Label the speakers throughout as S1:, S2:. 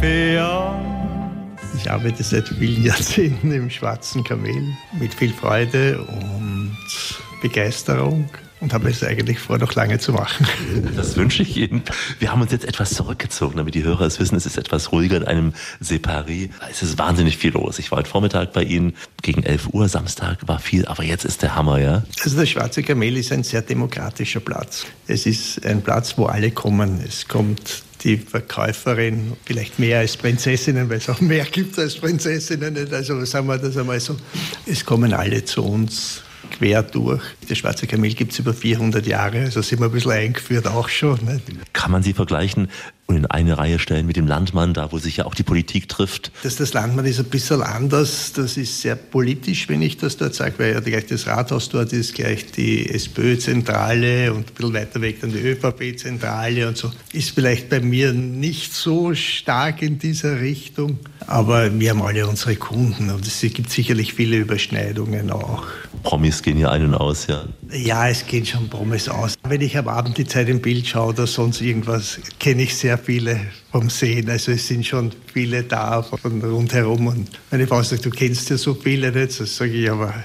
S1: Kaffee aus.
S2: Ich arbeite seit vielen Jahrzehnten im Schwarzen Kamel mit viel Freude und Begeisterung und habe es eigentlich vor, noch lange zu machen.
S3: Das wünsche ich Ihnen. Wir haben uns jetzt etwas zurückgezogen, damit die Hörer es wissen. Es ist etwas ruhiger in einem Separé. Es ist wahnsinnig viel los. Ich war heute Vormittag bei Ihnen gegen 11 Uhr. Samstag war viel, aber jetzt ist der Hammer, ja?
S2: Also das Schwarze Kamel ist ein sehr demokratischer Platz. Es ist ein Platz, wo alle kommen. Es kommt die Verkäuferin, vielleicht mehr als Prinzessinnen, weil es auch mehr gibt als Prinzessinnen. Also sagen wir das einmal so. Es kommen alle zu uns quer durch. Das Schwarze Kamel gibt es über 400 Jahre, also sind wir ein bisschen eingeführt auch schon. Nicht?
S3: Kann man sie vergleichen und in eine Reihe stellen mit dem Landmann, da wo sich ja auch die Politik trifft?
S2: Das Landmann ist ein bisschen anders, das ist sehr politisch, wenn ich das dort sage, weil ja gleich das Rathaus dort ist, gleich die SPÖ-Zentrale und ein bisschen weiter weg dann die ÖVP-Zentrale und so. Ist vielleicht bei mir nicht so stark in dieser Richtung, aber wir haben alle unsere Kunden und es gibt sicherlich viele Überschneidungen auch.
S3: Promis gehen ja ein und aus, ja?
S2: Ja, es gehen schon Promis aus. Wenn ich am Abend die Zeit im Bild schaue oder sonst irgendwas, kenne ich sehr viele vom Sehen. Also es sind schon viele da von rundherum. Und meine Frau sagt, du kennst ja so viele nicht. Das sage ich, aber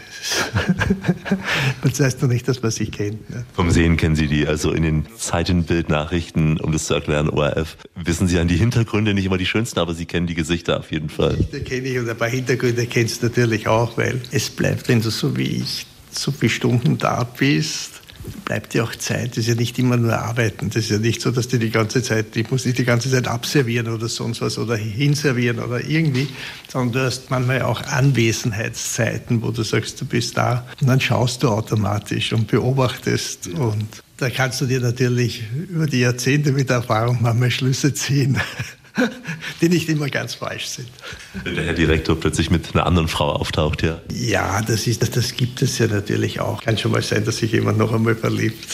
S2: das heißt doch nicht, dass man sich kennt. Ne?
S3: Vom Sehen kennen Sie die, also in den Zeitenbildnachrichten, um das zu erklären, ORF, wissen Sie an die Hintergründe nicht immer die schönsten, aber Sie kennen die Gesichter auf jeden Fall.
S2: Die kenne ich und ein paar Hintergründe kennst du natürlich auch, weil es bleibt, wenn du so wie ich so viele Stunden da bist, bleibt dir auch Zeit. Das ist ja nicht immer nur Arbeiten. Das ist ja nicht so, dass du ich muss nicht die ganze Zeit abservieren oder sonst was oder hinservieren oder irgendwie, sondern du hast manchmal auch Anwesenheitszeiten, wo du sagst, du bist da und dann schaust du automatisch und beobachtest und da kannst du dir natürlich über die Jahrzehnte mit Erfahrung manchmal Schlüsse ziehen, die nicht immer ganz falsch sind.
S3: Wenn der Herr Direktor plötzlich mit einer anderen Frau auftaucht, ja? Ja,
S2: das gibt es ja natürlich auch. Kann schon mal sein, dass sich jemand noch einmal verliebt.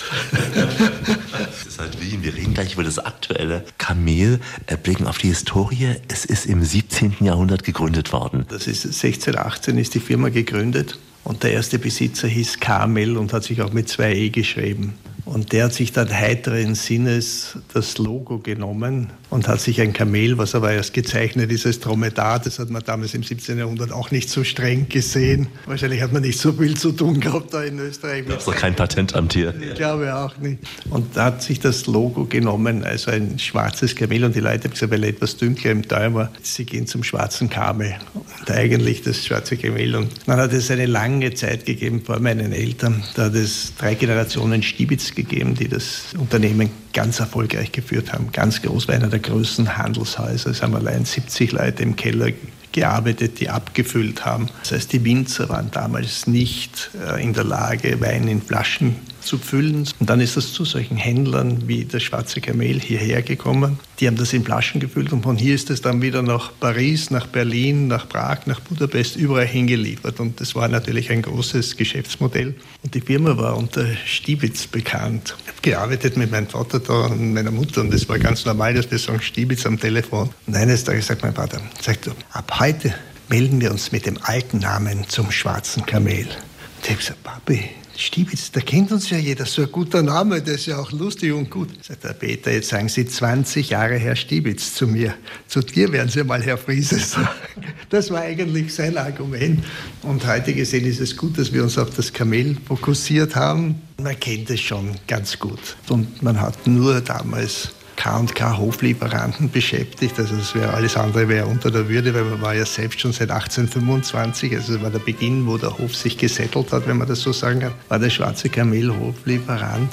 S3: Das ist halt Wien. Wir reden gleich über das aktuelle Kamel, blicken auf die Historie. Es ist im 17. Jahrhundert gegründet worden.
S2: Das ist 1618 ist die Firma gegründet und der erste Besitzer hieß Kamel und hat sich auch mit 2 geschrieben. Und der hat sich dann heiteren Sinnes das Logo genommen und hat sich ein Kamel, was aber erst gezeichnet ist als Dromedar, das hat man damals im 17. Jahrhundert auch nicht so streng gesehen. Wahrscheinlich hat man nicht so viel zu tun gehabt da in Österreich.
S3: Gab es doch kein Patentamt hier?
S2: Ich glaube auch nicht. Und da hat sich das Logo genommen, also ein schwarzes Kamel. Und die Leute haben gesagt, weil er etwas dunkler im Teil war, sie gehen zum schwarzen Kamel. Und eigentlich das schwarze Kamel. Und dann hat es eine lange Zeit gegeben vor meinen Eltern. Da hat es 3 Generationen Stibitz gegeben, die das Unternehmen ganz erfolgreich geführt haben. Ganz groß, war einer der größten Handelshäuser. Es haben allein 70 Leute im Keller gearbeitet, die abgefüllt haben. Das heißt, die Winzer waren damals nicht in der Lage, Wein in Flaschen zu füllen. Und dann ist das zu solchen Händlern wie das Schwarze Kamel hierher gekommen. Die haben das in Flaschen gefüllt und von hier ist es dann wieder nach Paris, nach Berlin, nach Prag, nach Budapest, überall hingeliefert. Und das war natürlich ein großes Geschäftsmodell. Und die Firma war unter Stibitz bekannt. Ich habe gearbeitet mit meinem Vater da und meiner Mutter und es war ganz normal, dass wir sagen Stibitz am Telefon. Und eines Tages sagt mein Vater, ab heute melden wir uns mit dem alten Namen zum Schwarzen Kamel. Und ich habe gesagt, Papi, Stibitz, da kennt uns ja jeder, so ein guter Name, der ist ja auch lustig und gut. Sagt der Peter, jetzt sagen Sie 20 Jahre Herr Stibitz zu mir. Zu dir werden Sie mal Herr Friese sagen. Das war eigentlich sein Argument. Und heute gesehen ist es gut, dass wir uns auf das Kamel fokussiert haben. Man kennt es schon ganz gut. Und man hat nur damals K&K Hoflieferanten beschäftigt, also alles andere wäre unter der Würde, weil man war ja selbst schon seit 1825, also das war der Beginn, wo der Hof sich gesettelt hat, wenn man das so sagen kann, war der Schwarze Kamel Hoflieferant.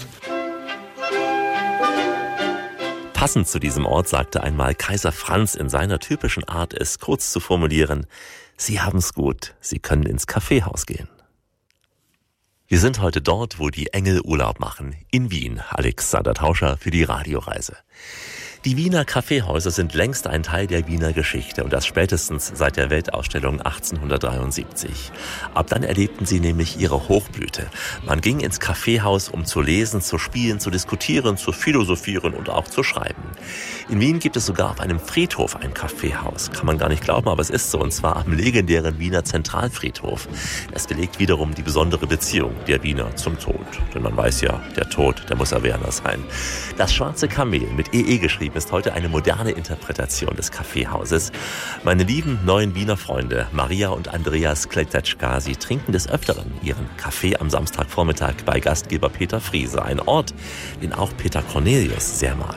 S3: Passend zu diesem Ort sagte einmal Kaiser Franz in seiner typischen Art, es kurz zu formulieren: Sie haben's gut, Sie können ins Kaffeehaus gehen. Wir sind heute dort, wo die Engel Urlaub machen, in Wien. Alexander Tauscher für die Radioreise. Die Wiener Kaffeehäuser sind längst ein Teil der Wiener Geschichte und das spätestens seit der Weltausstellung 1873. Ab dann erlebten sie nämlich ihre Hochblüte. Man ging ins Kaffeehaus, um zu lesen, zu spielen, zu diskutieren, zu philosophieren und auch zu schreiben. In Wien gibt es sogar auf einem Friedhof ein Kaffeehaus. Kann man gar nicht glauben, aber es ist so, und zwar am legendären Wiener Zentralfriedhof. Das belegt wiederum die besondere Beziehung der Wiener zum Tod. Denn man weiß ja, der Tod, der muss Werner sein. Das Schwarze Kamel, mit EE geschrieben, Lieben, ist heute eine moderne Interpretation des Kaffeehauses. Meine lieben neuen Wiener Freunde Maria und Andreas Kletetschka, sie trinken des Öfteren ihren Kaffee am Samstagvormittag bei Gastgeber Peter Friese. Ein Ort, den auch Peter Cornelius sehr mag.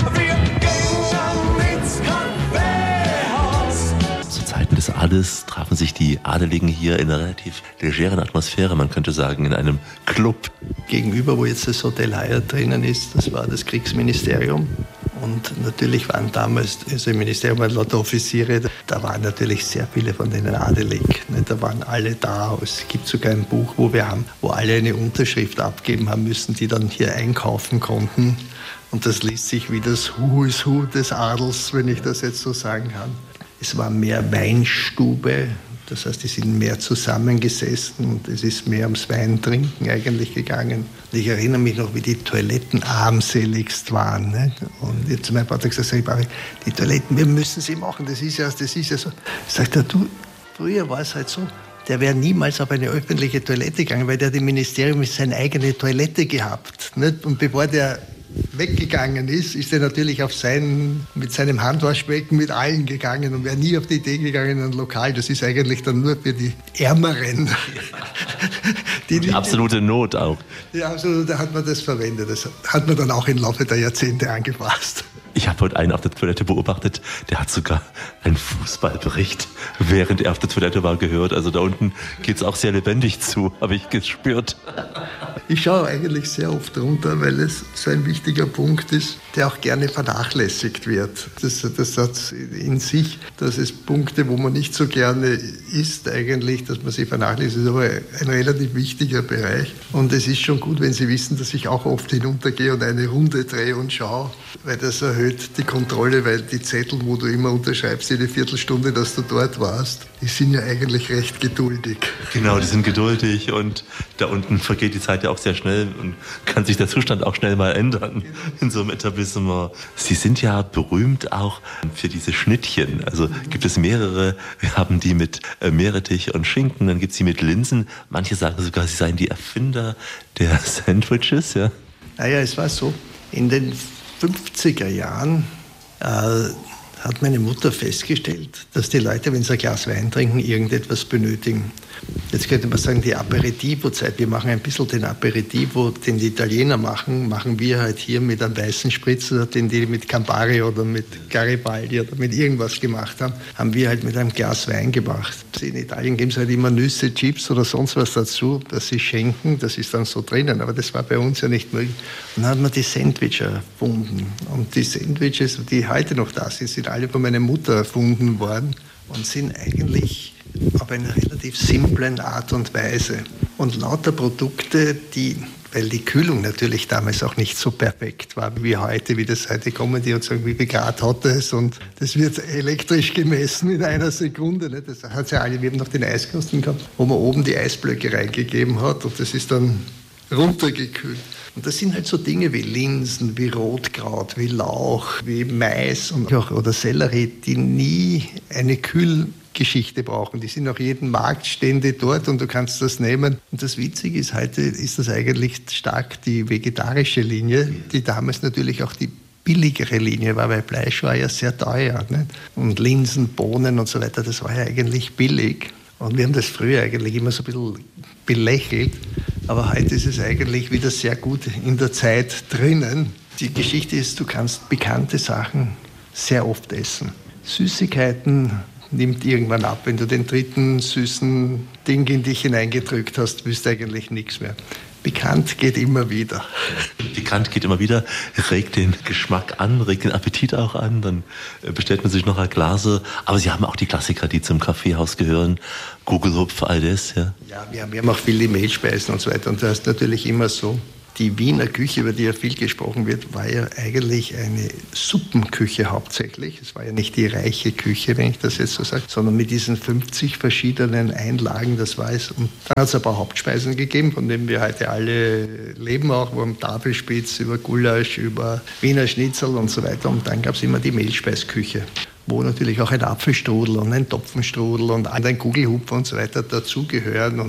S3: Zu Zeiten des Adels trafen sich die Adeligen hier in einer relativ legeren Atmosphäre, man könnte sagen, in einem Club.
S2: Gegenüber, wo jetzt das Hotel Hyatt drinnen ist, das war das Kriegsministerium. Und natürlich waren damals, also im Ministerium waren lauter Offiziere, da waren natürlich sehr viele von denen adelig. Da waren alle da. Es gibt sogar ein Buch, wo alle eine Unterschrift abgeben haben müssen, die dann hier einkaufen konnten. Und das liest sich wie das Who is Who des Adels, wenn ich das jetzt so sagen kann. Es war mehr Weinstube, das heißt, die sind mehr zusammengesessen und es ist mehr ums Weintrinken eigentlich gegangen. Und ich erinnere mich noch, wie die Toiletten armseligst waren. Nicht? Und jetzt mein Vater hat gesagt, die Toiletten, wir müssen sie machen, das ist ja so. Sagt er, du, früher war es halt so, der wäre niemals auf eine öffentliche Toilette gegangen, weil der hat im Ministerium seine eigene Toilette gehabt. Nicht? Und bevor der weggegangen ist er natürlich mit seinem Handwaschbecken mit allen gegangen und wäre nie auf die Idee gegangen in ein Lokal. Das ist eigentlich dann nur für die Ärmeren.
S3: Die absolute Not auch.
S2: Ja, also da hat man das verwendet. Das hat man dann auch im Laufe der Jahrzehnte angepasst.
S3: Ich habe heute einen auf der Toilette beobachtet, der hat sogar einen Fußballbericht, während er auf der Toilette war, gehört. Also da unten geht es auch sehr lebendig zu, habe ich gespürt.
S2: Ich schaue eigentlich sehr oft runter, weil es so ein wichtiger Punkt ist, der auch gerne vernachlässigt wird. Das hat in sich, dass es Punkte, wo man nicht so gerne isst eigentlich, dass man sie vernachlässigt, ist aber ein relativ wichtiger Bereich. Und es ist schon gut, wenn Sie wissen, dass ich auch oft hinuntergehe und eine Runde drehe und schaue, weil das erhöht die Kontrolle, weil die Zettel, wo du immer unterschreibst, jede Viertelstunde, dass du dort warst, die sind ja eigentlich recht geduldig.
S3: Genau, die sind geduldig und da unten vergeht die Zeit ja auch sehr schnell und kann sich der Zustand auch schnell mal ändern in so einem Etablissement. Sie sind ja berühmt auch für diese Schnittchen. Also gibt es mehrere. Wir haben die mit Meerrettich und Schinken, dann gibt es die mit Linsen. Manche sagen sogar, sie seien die Erfinder der Sandwiches. Ja?
S2: Naja, es war so, in den 50er Jahren hat meine Mutter festgestellt, dass die Leute, wenn sie ein Glas Wein trinken, irgendetwas benötigen. Jetzt könnte man sagen, die Aperitivo-Zeit. Wir machen ein bisschen den Aperitivo, den die Italiener machen wir halt hier mit einem weißen Spritzer, den die mit Campari oder mit Garibaldi oder mit irgendwas gemacht haben wir halt mit einem Glas Wein gemacht. In Italien geben sie halt immer Nüsse, Chips oder sonst was dazu, dass sie schenken. Das ist dann so drinnen, aber das war bei uns ja nicht möglich. Und dann hat man die Sandwiches erfunden. Und die Sandwiches, die heute noch da sind, sind alle von meiner Mutter erfunden worden und sind eigentlich auf eine relativ simplen Art und Weise. Und lauter Produkte, weil die Kühlung natürlich damals auch nicht so perfekt war wie heute, wie das heute kommen die und sagen, wie viel Grad hat es und das wird elektrisch gemessen in einer Sekunde. Ne? Das hat's ja alle, wir haben noch den Eiskasten gehabt, wo man oben die Eisblöcke reingegeben hat und das ist dann runtergekühlt. Und das sind halt so Dinge wie Linsen, wie Rotkraut, wie Lauch, wie Mais oder Sellerie, die nie eine Kühlgeschichte brauchen. Die sind auf jedem Markt, stehen die dort und du kannst das nehmen. Und das Witzige ist, heute ist das eigentlich stark die vegetarische Linie, die damals natürlich auch die billigere Linie war, weil Fleisch war ja sehr teuer. Nicht? Und Linsen, Bohnen und so weiter, das war ja eigentlich billig. Und wir haben das früher eigentlich immer so ein bisschen belächelt. Aber heute ist es eigentlich wieder sehr gut in der Zeit drinnen. Die Geschichte ist, du kannst bekannte Sachen sehr oft essen. Süßigkeiten nimmt irgendwann ab. Wenn du den dritten süßen Ding in dich hineingedrückt hast, willst du eigentlich nichts mehr. Bekannt geht immer wieder.
S3: Bekannt geht immer wieder, regt den Geschmack an, regt den Appetit auch an, dann bestellt man sich noch ein Glas. Aber Sie haben auch die Klassiker, die zum Kaffeehaus gehören, Gugelhupf, all das, ja? Ja,
S2: wir haben auch viele Mehlspeisen und so weiter. Und das ist natürlich immer so, die Wiener Küche, über die ja viel gesprochen wird, war ja eigentlich eine Suppenküche hauptsächlich. Es war ja nicht die reiche Küche, wenn ich das jetzt so sage, sondern mit diesen 50 verschiedenen Einlagen, das war es. Und dann hat es ein paar Hauptspeisen gegeben, von denen wir heute alle leben auch, wo am Tafelspitz, über Gulasch, über Wiener Schnitzel und so weiter. Und dann gab es immer die Mehlspeisküche, wo natürlich auch ein Apfelstrudel und ein Topfenstrudel und ein Gugelhupf und so weiter dazugehören. Und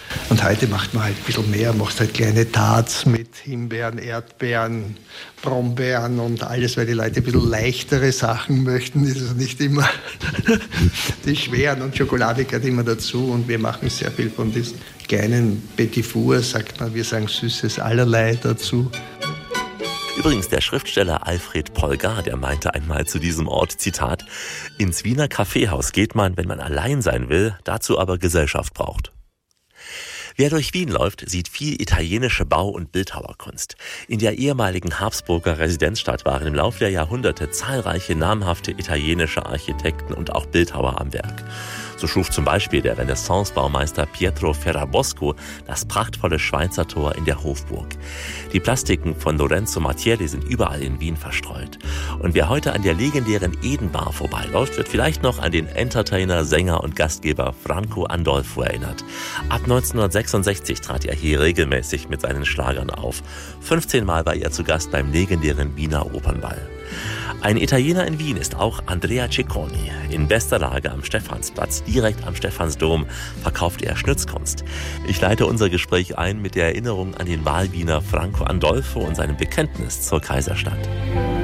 S2: Und heute macht man halt ein bisschen mehr, macht halt kleine Tarts mit Himbeeren, Erdbeeren, Brombeeren und alles, weil die Leute ein bisschen leichtere Sachen möchten. Das ist nicht immer die schweren, und Schokolade gehört immer dazu. Und wir machen sehr viel von diesen kleinen Petit Four, sagt man, wir sagen süßes Allerlei dazu.
S3: Übrigens der Schriftsteller Alfred Polgar, der meinte einmal zu diesem Ort, Zitat, ins Wiener Kaffeehaus geht man, wenn man allein sein will, dazu aber Gesellschaft braucht. Wer durch Wien läuft, sieht viel italienische Bau- und Bildhauerkunst. In der ehemaligen Habsburger Residenzstadt waren im Laufe der Jahrhunderte zahlreiche namhafte italienische Architekten und auch Bildhauer am Werk. So schuf zum Beispiel der Renaissance-Baumeister Pietro Ferrabosco das prachtvolle Schweizer Tor in der Hofburg. Die Plastiken von Lorenzo Mattielli sind überall in Wien verstreut. Und wer heute an der legendären Eden-Bar vorbeiläuft, wird vielleicht noch an den Entertainer, Sänger und Gastgeber Franco Andolfo erinnert. Ab 1966 trat er hier regelmäßig mit seinen Schlagern auf. 15 Mal war er zu Gast beim legendären Wiener Opernball. Ein Italiener in Wien ist auch Andrea Cicconi. In bester Lage am Stephansplatz, direkt am Stephansdom, verkauft er Schnitzkunst. Ich leite unser Gespräch ein mit der Erinnerung an den Wahlwiener Franco Andolfo und seinem Bekenntnis zur Kaiserstadt.